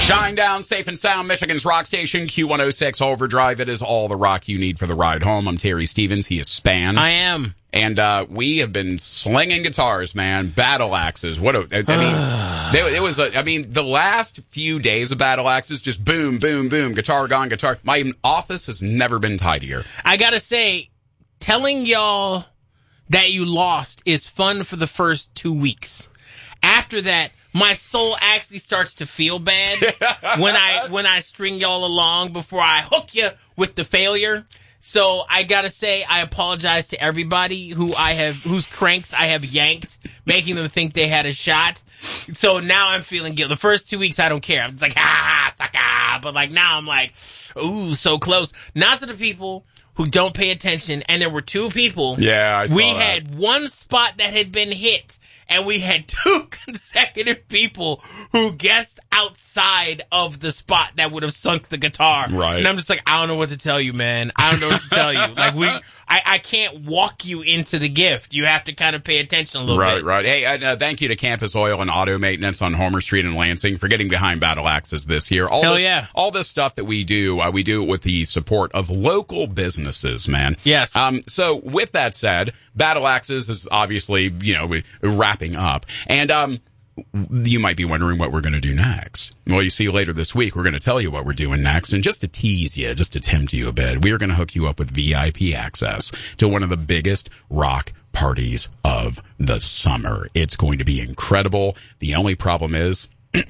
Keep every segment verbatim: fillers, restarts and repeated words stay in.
Shine down, safe and sound, Michigan's rock station, Q one oh six Overdrive. It is all the rock you need for the ride home. I'm Terry Stevens. He is Span. I am. And uh, we have been slinging guitars, man. Battle axes. What a, I mean, there, it was. A, I mean, the last few days of battle axes, just boom, boom, boom, guitar gone, guitar. My office has never been tidier. I gotta say, telling y'all that you lost is fun for the first two weeks. After that, my soul actually starts to feel bad when I when I string y'all along before I hook you with the failure. So I gotta say, I apologize to everybody who I have, whose cranks I have yanked, making them think they had a shot. So now I'm feeling guilty. The first two weeks, I don't care. I'm just like, ah, sucker. But like now I'm like, ooh, so close. Now to the people who don't pay attention, and there were two people. Yeah, I saw We that. had one spot that had been hit, and we had two consecutive people who guessed outside of the spot that would have sunk the guitar. Right. And I'm just like, I don't know what to tell you, man. I don't know what to tell you. Like, we, I, I can't walk you into the gift. You have to kind of pay attention a little right, bit. Right, right. Hey, and, uh, thank you to Campus Oil and Auto Maintenance on Homer Street in Lansing for getting behind battle axes this year. All Hell this, yeah. All this stuff that we do, uh, we do it with the support of local businesses, man. Yes. Um, so with that said, battle axes is obviously, you know, wrapping up. And, um, you might be wondering what we're going to do next. Well, you see, later this week, we're going to tell you what we're doing next. And just to tease you, just to tempt you a bit, we are going to hook you up with V I P access to one of the biggest rock parties of the summer. It's going to be incredible. The only problem is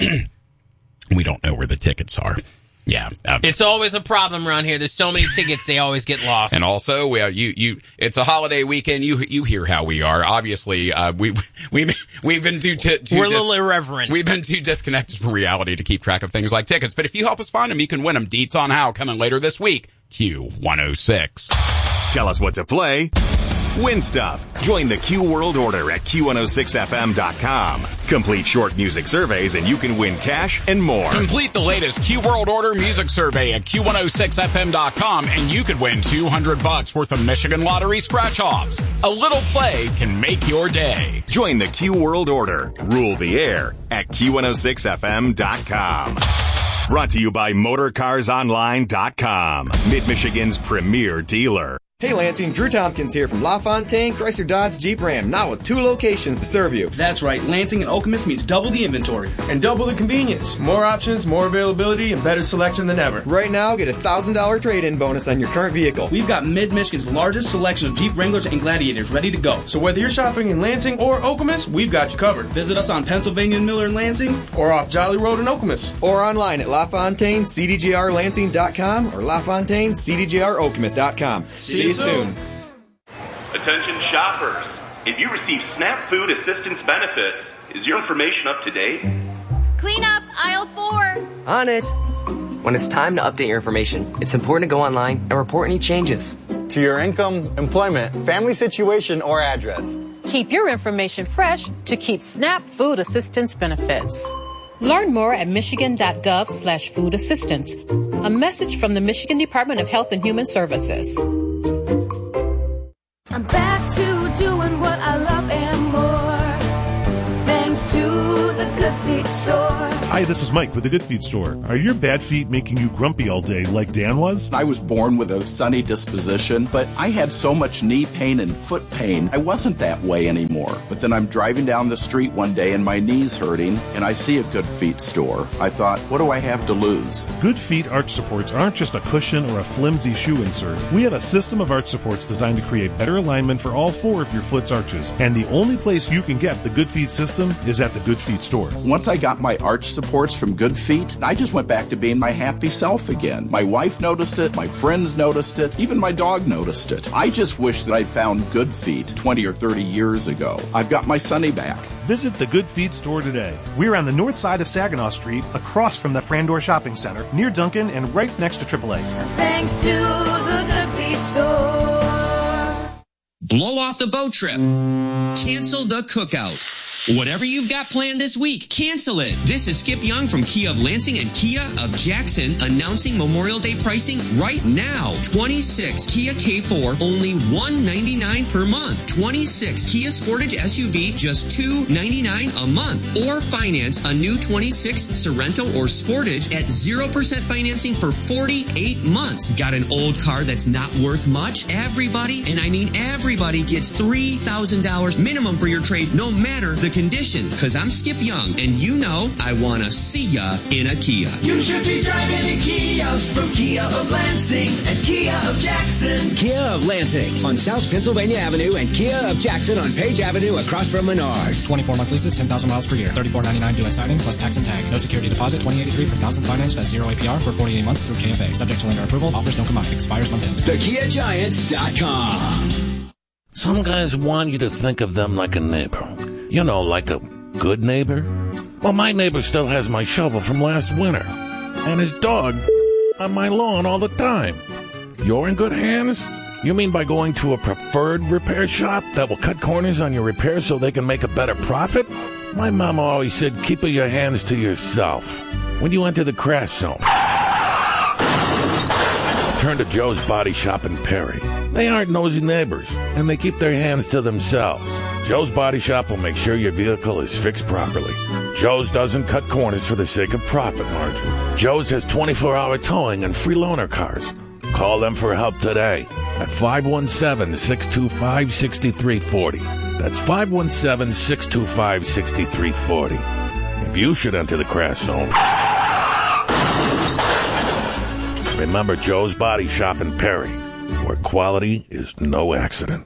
we don't know where the tickets are. Yeah. Um, It's always a problem around here. There's so many tickets, they always get lost. And also, we, uh, you, you, it's a holiday weekend. You, you hear how we are. Obviously, uh, we, we, we've been too, too, too We're a little irreverent. We've been too disconnected from reality to keep track of things like tickets. But if you help us find them, you can win them. Deets on how coming later this week. Q one oh six. Tell us what to play. Win stuff. Join the Q World Order at Q one oh six F M dot com. Complete short music surveys and you can win cash and more. Complete the latest Q World Order music survey at Q one oh six F M dot com and you could win two hundred bucks worth of Michigan Lottery scratch-offs. A little play can make your day. Join the Q World Order. Rule the air at Q one oh six F M dot com. Brought to you by Motor Cars Online dot com. Mid-Michigan's premier dealer. Hey Lansing, Drew Tompkins here from LaFontaine Chrysler Dodge Jeep Ram, now with two locations to serve you. That's right, Lansing and Okemos means double the inventory. And double the convenience. More options, more availability, and better selection than ever. Right now, get a one thousand dollars trade-in bonus on your current vehicle. We've got Mid-Michigan's largest selection of Jeep Wranglers and Gladiators ready to go. So whether you're shopping in Lansing or Okemos, we've got you covered. Visit us on Pennsylvania and Miller in Lansing, or off Jolly Road in Okemos. Or online at LaFontaine C D J R Lansing dot com or LaFontaine C D J R Okemos dot com. See, See you soon. soon. Attention shoppers. If you receive SNAP Food Assistance benefits, is your information up to date? Clean up aisle four. On it. When it's time to update your information, it's important to go online and report any changes. To your income, employment, family situation, or address. Keep your information fresh to keep SNAP Food Assistance benefits. Learn more at michigan.gov slash food assistance. A message from the Michigan Department of Health and Human Services. I'm back to doing what I love and more, thanks to the Good Feet Store. Hi, this is Mike with the Good Feet Store. Are your bad feet making you grumpy all day like Dan was? I was born with a sunny disposition, but I had so much knee pain and foot pain, I wasn't that way anymore. But then I'm driving down the street one day and my knee's hurting, and I see a Good Feet Store. I thought, what do I have to lose? Good Feet arch supports aren't just a cushion or a flimsy shoe insert. We have a system of arch supports designed to create better alignment for all four of your foot's arches. And the only place you can get the Good Feet system is at the Good Feet Store. Once I got my arch supports from Good Feet, I just went back to being my happy self again. My wife noticed it, my friends noticed it, even my dog noticed it. I just wish that I'd found Good Feet twenty or thirty years ago. I've got my Sunny back. Visit the Good Feet Store today. We're on the north side of Saginaw Street, across from the Frandor Shopping Center, near Duncan and right next to triple A. Thanks to the Good Feet Store. Blow off the boat trip. Cancel the cookout. Whatever you've got planned this week, cancel it. This is Skip Young from Kia of Lansing and Kia of Jackson announcing Memorial Day pricing right now. twenty-six Kia K four, only one ninety-nine per month. twenty-six Kia Sportage S U V, just two ninety-nine a month. Or finance a new twenty-six Sorento or Sportage at zero percent financing for forty-eight months. Got an old car that's not worth much? Everybody, and I mean everybody, gets three thousand dollars minimum for your trade, no matter the condition. Because I'm Skip Young, and you know I want to see ya in a Kia. You should be driving a Kia from Kia of Lansing and Kia of Jackson. Kia of Lansing on South Pennsylvania Avenue and Kia of Jackson on Page Avenue across from Menards. twenty-four month leases, ten thousand miles per year. thirty-four ninety-nine due at signing plus tax and tag. No security deposit, twenty eighty-three per thousand financed at zero A P R for forty-eight months through K F A. Subject to lender approval. Offers don't combine. Expires month end. the kia giants dot com. Some guys want you to think of them like a neighbor. You know, like a good neighbor. Well, my neighbor still has my shovel from last winter. And his dog on my lawn all the time. You're in good hands? You mean by going to a preferred repair shop that will cut corners on your repairs so they can make a better profit? My mama always said, keep your hands to yourself. When you enter the crash zone, turn to Joe's Body Shop in Perry. They aren't nosy neighbors, and they keep their hands to themselves. Joe's Body Shop will make sure your vehicle is fixed properly. Joe's doesn't cut corners for the sake of profit margin. Joe's has twenty-four hour towing and free loaner cars. Call them for help today at five one seven, six two five, six three four zero. That's five one seven, six two five, six three four zero. If you should enter the crash zone, remember Joe's Body Shop in Perry, where quality is no accident.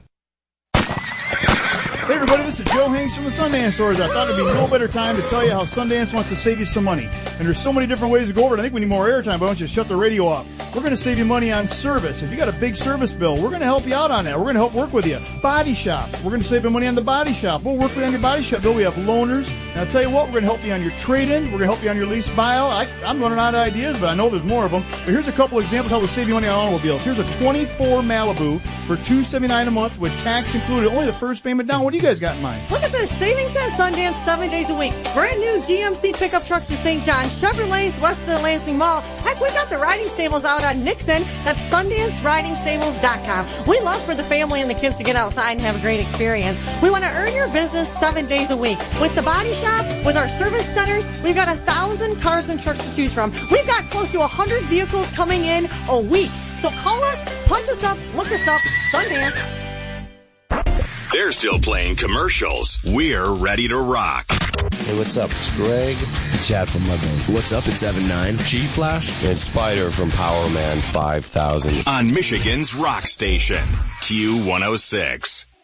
Hey everybody, this is Joe Hanks from the Sundance Stores. I thought it'd be no better time to tell you how Sundance wants to save you some money. And there's so many different ways to go over it. I think we need more airtime, but why don't you shut the radio off? We're going to save you money on service. If you got a big service bill, we're going to help you out on that. We're going to help work with you. Body shop. We're going to save you money on the body shop. We'll work with you on your body shop bill. We have loaners. And I'll tell you what, we're going to help you on your trade-in. We're going to help you on your lease buyout. I, I'm running out of ideas, but I know there's more of them. But here's a couple examples how we'll save you money on automobiles. Here's a twenty-four Malibu for two hundred seventy-nine dollars a month with tax included. Only the first payment down. What do you guys got in mind? Look at this. Savings at Sundance seven days a week. Brand new G M C pickup trucks in Saint John, Chevrolets west of the Lansing Mall. Heck, we got the riding stables out on Nixon. That's Sundance Riding Stables dot com. We love for the family and the kids to get outside and have a great experience. We want to earn your business seven days a week. With the body shop, with our service centers, we've got a thousand cars and trucks to choose from. We've got close to a hundred vehicles coming in a week. So call us, punch us up, look us up, Sundance. They're still playing commercials. We're ready to rock. Hey, what's up? It's Greg. Chad from Mudland. What's up? It's Evan nine. G-Flash. And Spider from Power Man five thousand. On Michigan's rock station, Q one oh six.